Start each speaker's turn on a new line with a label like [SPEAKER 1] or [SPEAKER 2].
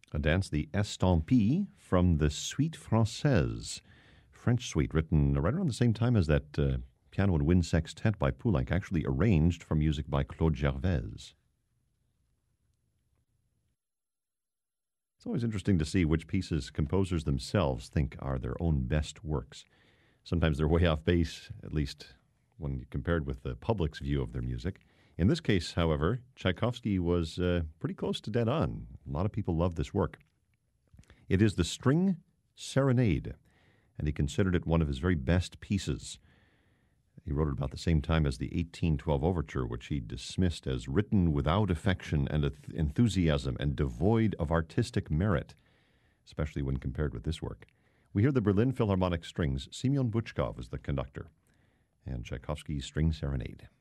[SPEAKER 1] A dance, the Estampie from the Suite Française, French suite, written right around the same time as that piano and wind sextet by Poulenc, actually arranged for music by Claude Gervais. It's always interesting to see which pieces composers themselves think are their own best works. Sometimes they're way off base, at least when compared with the public's view of their music. In this case, however, Tchaikovsky was pretty close to dead on. A lot of people love this work. It is the String Serenade, and he considered it one of his very best pieces. He wrote it about the same time as the 1812 Overture, which he dismissed as written without affection and enthusiasm and devoid of artistic merit, especially when compared with this work. We hear the Berlin Philharmonic Strings. Semyon Butchkov is the conductor, and Tchaikovsky's String Serenade.